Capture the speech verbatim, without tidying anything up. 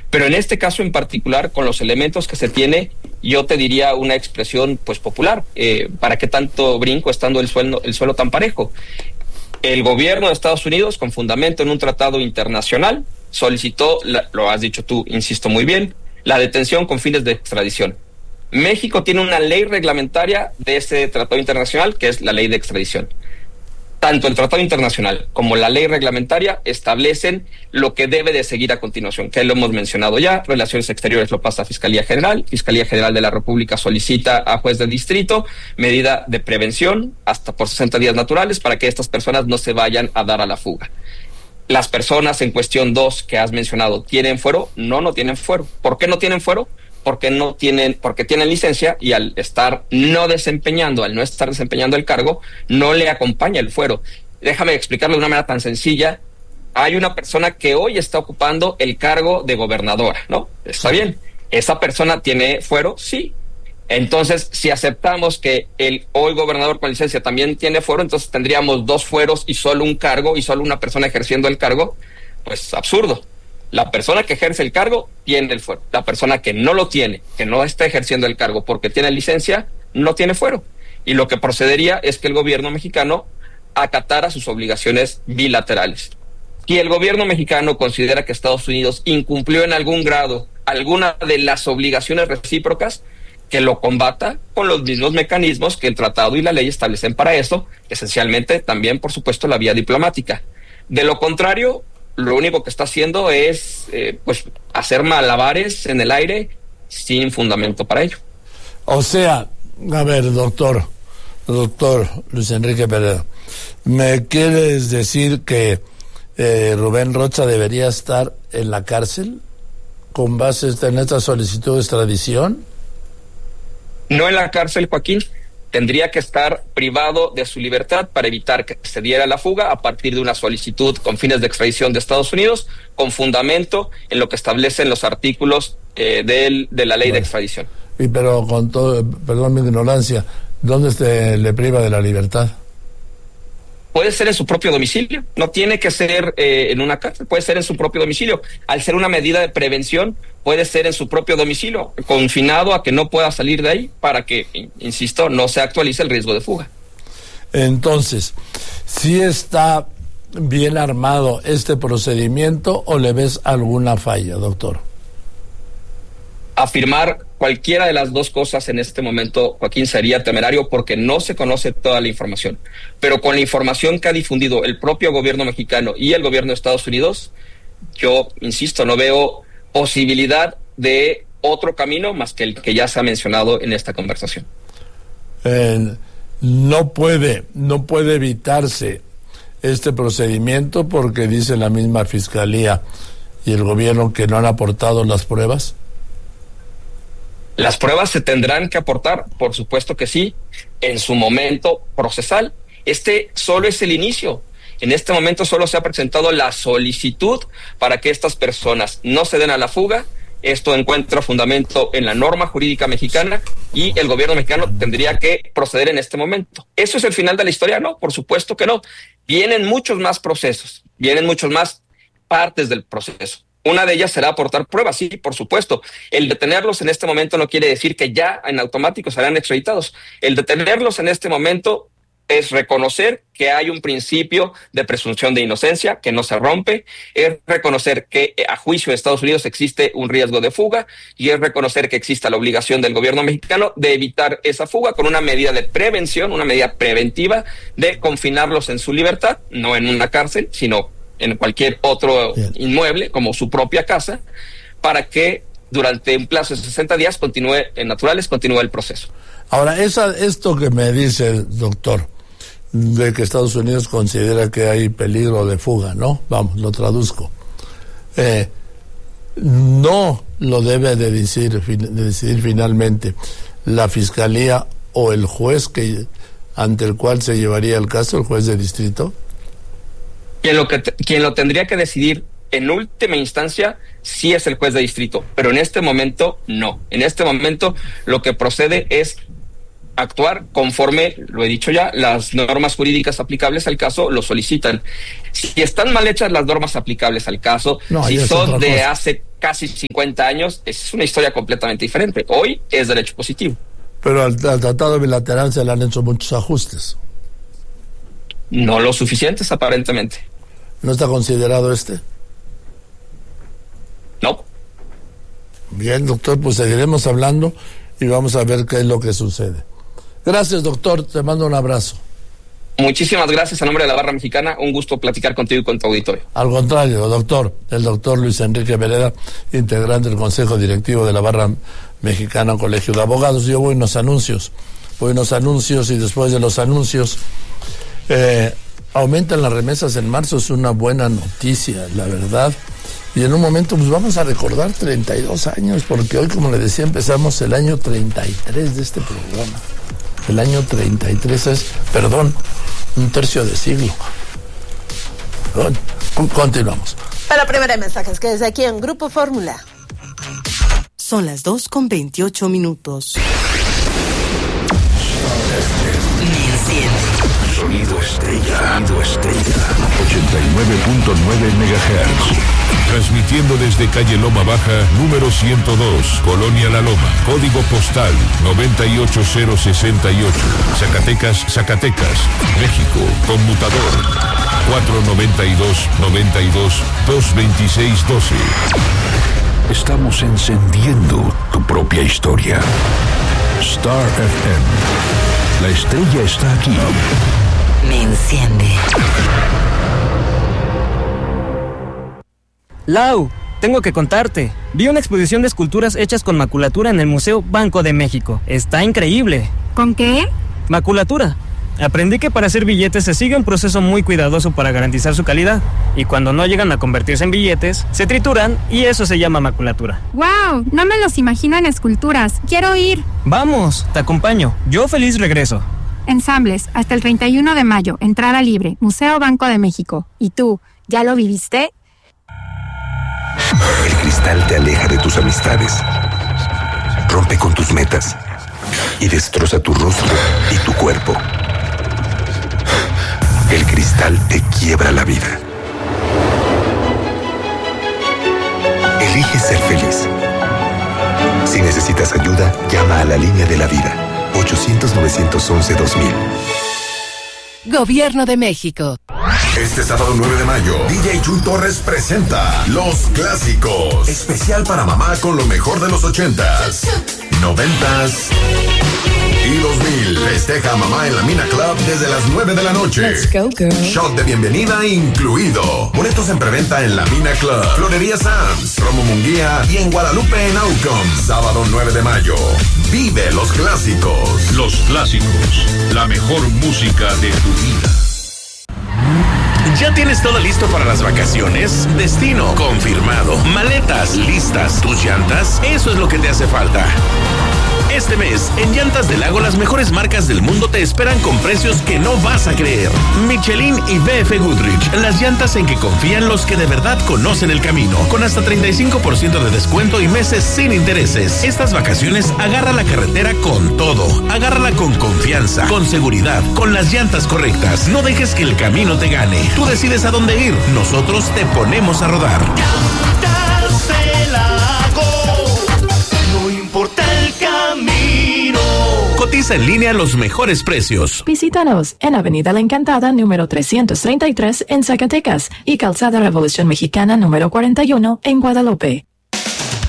Pero en este caso en particular, con los elementos que se tiene, yo te diría una expresión pues popular. Eh, ¿Para qué tanto brinco estando el suelo, el suelo tan parejo? El gobierno de Estados Unidos, con fundamento en un tratado internacional, solicitó, la, lo has dicho tú, insisto muy bien, la detención con fines de extradición. México tiene una ley reglamentaria de ese tratado internacional, que es la ley de extradición. Tanto el tratado internacional como la ley reglamentaria establecen lo que debe de seguir a continuación, que lo hemos mencionado ya. Relaciones Exteriores lo pasa a Fiscalía General, Fiscalía General de la República solicita a juez de distrito medida de prevención hasta por sesenta días naturales para que estas personas no se vayan a dar a la fuga. Las personas en cuestión dos que has mencionado, ¿tienen fuero? No, no tienen fuero. ¿Por qué no tienen fuero? Porque no tienen, porque tienen licencia y al estar no desempeñando, al no estar desempeñando el cargo, no le acompaña el fuero. Déjame explicarlo de una manera tan sencilla. Hay una persona que hoy está ocupando el cargo de gobernadora, ¿no? Está bien. ¿Esa persona tiene fuero? Sí. Entonces, si aceptamos que el hoy gobernador con licencia también tiene fuero, entonces tendríamos dos fueros y solo un cargo y solo una persona ejerciendo el cargo. Pues absurdo. La persona que ejerce el cargo tiene el fuero. La persona que no lo tiene, que no está ejerciendo el cargo porque tiene licencia, no tiene fuero. Y lo que procedería es que el gobierno mexicano acatara sus obligaciones bilaterales. Si el gobierno mexicano considera que Estados Unidos incumplió en algún grado alguna de las obligaciones recíprocas, que lo combata con los mismos mecanismos que el tratado y la ley establecen para eso, esencialmente también, por supuesto, la vía diplomática. De lo contrario, lo único que está haciendo es eh, pues hacer malabares en el aire sin fundamento para ello. O sea, a ver, doctor, doctor Luis Enrique Peredo, ¿me quieres decir que eh, Rubén Rocha debería estar en la cárcel con base en esta solicitud de extradición? No en la cárcel, Joaquín. Tendría que estar privado de su libertad para evitar que se diera la fuga a partir de una solicitud con fines de extradición de Estados Unidos, con fundamento en lo que establecen los artículos eh, de, de la ley bueno, de extradición. Y pero con todo, perdón mi ignorancia, ¿dónde se le priva de la libertad? Puede ser en su propio domicilio, no tiene que ser eh, en una cárcel, puede ser en su propio domicilio. Al ser una medida de prevención, puede ser en su propio domicilio, confinado a que no pueda salir de ahí para que, insisto, no se actualice el riesgo de fuga. Entonces, ¿sí está bien armado este procedimiento o le ves alguna falla, doctor? Afirmar cualquiera de las dos cosas en este momento, Joaquín, sería temerario porque no se conoce toda la información. Pero con la información que ha difundido el propio gobierno mexicano y el gobierno de Estados Unidos, yo, insisto, no veo posibilidad de otro camino más que el que ya se ha mencionado en esta conversación. Eh, no puede, no puede evitarse este procedimiento porque dice la misma Fiscalía y el gobierno que no han aportado las pruebas. Las pruebas se tendrán que aportar, por supuesto que sí, en su momento procesal. Este solo es el inicio. En este momento solo se ha presentado la solicitud para que estas personas no se den a la fuga. Esto encuentra fundamento en la norma jurídica mexicana y el gobierno mexicano tendría que proceder en este momento. ¿Eso es el final de la historia? No, por supuesto que no. Vienen muchos más procesos, vienen muchos más partes del proceso. Una de ellas será aportar pruebas, sí, por supuesto. El detenerlos en este momento no quiere decir que ya en automático serán extraditados. El detenerlos en este momento es reconocer que hay un principio de presunción de inocencia que no se rompe, es reconocer que a juicio de Estados Unidos existe un riesgo de fuga y es reconocer que existe la obligación del gobierno mexicano de evitar esa fuga con una medida de prevención, una medida preventiva de confinarlos en su libertad, no en una cárcel, sino en cualquier otro Bien. inmueble, como su propia casa, para que durante un plazo de sesenta días continúe, en naturales, continúe el proceso. Ahora, esa, esto que me dice el doctor, de que Estados Unidos considera que hay peligro de fuga, ¿no? Vamos, lo traduzco. Eh, no lo debe de decidir, de decidir finalmente la Fiscalía o el juez que ante el cual se llevaría el caso, el juez de distrito. Quien lo, que, quien lo tendría que decidir en última instancia sí es el juez de distrito, pero en este momento no. En este momento lo que procede es actuar conforme, lo he dicho ya, las normas jurídicas aplicables al caso lo solicitan. Si están mal hechas las normas aplicables al caso, no, si son de cosa. hace casi cincuenta años, es una historia completamente diferente. Hoy es derecho positivo. Pero al, al tratado bilateral se le han hecho muchos ajustes. No lo suficientes, aparentemente. ¿No está considerado este? No. Bien, doctor, pues seguiremos hablando y vamos a ver qué es lo que sucede. Gracias, doctor, te mando un abrazo. Muchísimas gracias a nombre de la Barra Mexicana, un gusto platicar contigo y con tu auditorio. Al contrario, doctor, el doctor Luis Enrique Vereda, integrante del Consejo Directivo de la Barra Mexicana Colegio de Abogados. Yo voy en los anuncios, voy en los anuncios y después de los anuncios, eh, aumentan las remesas en marzo, es una buena noticia, la verdad. Y en un momento pues vamos a recordar treinta y dos años, porque hoy, como le decía, empezamos el año treinta y tres de este programa. El año treinta y tres es, perdón, un tercio de siglo. Perdón. Continuamos. Para primera de mensajes, que desde aquí en Grupo Fórmula. Son las dos con veintiocho minutos. Sonido Estrella. Sonido Estrella. ochenta y nueve punto nueve megahertz. Transmitiendo desde calle Loma Baja, número ciento dos, Colonia La Loma. Código postal noventa y ocho cero sesenta y ocho. Zacatecas, Zacatecas, México. Conmutador cuatro noventa y dos noventa y dos dos veintiséis doce. Estamos encendiendo tu propia historia. Star F M. La estrella está aquí. Me enciende. Lau, tengo que contarte. Vi una exposición de esculturas hechas con maculatura en el Museo Banco de México. Está increíble. ¿Con qué? Maculatura. Aprendí que para hacer billetes se sigue un proceso muy cuidadoso para garantizar su calidad. Y cuando no llegan a convertirse en billetes, se trituran y eso se llama maculatura. ¡Wow! No me los imagino en esculturas. ¡Quiero ir! Vamos, te acompaño. Yo feliz regreso. Ensambles, hasta el treinta y uno de mayo, entrada libre, Museo Banco de México. ¿Y tú, ya lo viviste? El cristal te aleja de tus amistades, rompe con tus metas y destroza tu rostro y tu cuerpo. El cristal te quiebra la vida. Elige ser feliz. Si necesitas ayuda, llama a la línea de la vida. ochocientos, novecientos once, dos mil. Gobierno de México. Este sábado nueve de mayo, D J Chuy Torres presenta Los Clásicos. Especial para mamá con lo mejor de los ochentas, noventas y dos mil. Festeja a mamá en la Mina Club desde las nueve de la noche. Let's go, girl. Shot de bienvenida incluido. Boletos en preventa en la Mina Club, Florería Sanz, Romo Munguía y en Guadalupe en Aucom. Sábado nueve de mayo. Vive los clásicos. Los Clásicos. La mejor música de tu vida. ¿Ya tienes todo listo para las vacaciones? Destino confirmado. Maletas listas. ¿Tus llantas? Eso es lo que te hace falta. Este mes, en Llantas del Lago, las mejores marcas del mundo te esperan con precios que no vas a creer. Michelin y B F Goodrich, las llantas en que confían los que de verdad conocen el camino, con hasta treinta y cinco por ciento de descuento y meses sin intereses. Estas vacaciones, agarra la carretera con todo. Agárrala con confianza, con seguridad, con las llantas correctas. No dejes que el camino te gane. Tú decides a dónde ir. Nosotros te ponemos a rodar. Llantas del Lago, no importa el camino. Cotiza en línea los mejores precios. Visítanos en Avenida La Encantada, número trescientos treinta y tres en Zacatecas y Calzada Revolución Mexicana, número cuarenta y uno en Guadalupe.